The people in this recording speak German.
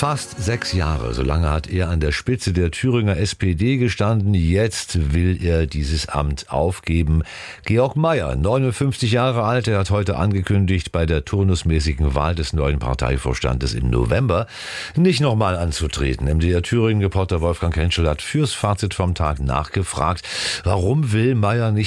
Fast 6 Jahre, so lange hat er an der Spitze der Thüringer SPD gestanden. Jetzt will er dieses Amt aufgeben. Georg Maier, 59 Jahre alt, er hat heute angekündigt, bei der turnusmäßigen Wahl des neuen Parteivorstandes im November nicht nochmal anzutreten. MDR Thüringen-Reporter Wolfgang Henschel hat fürs Fazit vom Tag nachgefragt, warum will Maier nicht